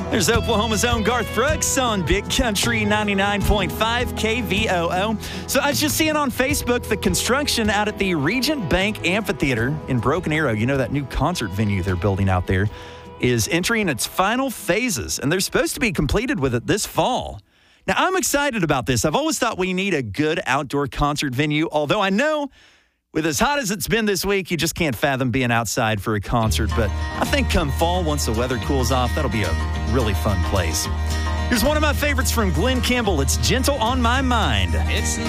There's Oklahoma's own Garth Brooks on Big Country 99.5 KVOO. So I was just seeing on Facebook the construction out at the Regent Bank Amphitheater in Broken Arrow. You know, that new concert venue they're building out there is entering its final phases, and they're supposed to be completed with it this fall. Now, I'm excited about this. I've always thought we need a good outdoor concert venue, although I know with as hot as it's been this week, you just can't fathom being outside for a concert. But I think come fall, once the weather cools off, that'll be a really fun place. Here's one of my favorites from Glenn Campbell. It's Gentle on My Mind. It's